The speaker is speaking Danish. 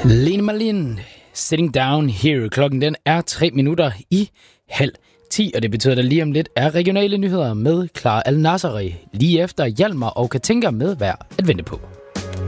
Lene Marlin, Sitting Down Here. Klokken den er 9:30, og det betyder, at lige om lidt er regionale nyheder med Clara Al-Nasseri. Lige efter Hjalmar og Katinka med hver at vente på.